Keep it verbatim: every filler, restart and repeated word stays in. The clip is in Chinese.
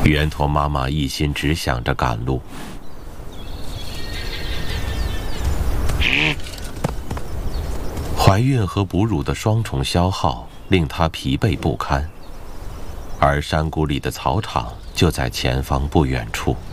圆驼妈妈一心只想着赶路。怀孕和哺乳的双重消耗令她疲惫不堪，而山谷里的草场就在前方不远处。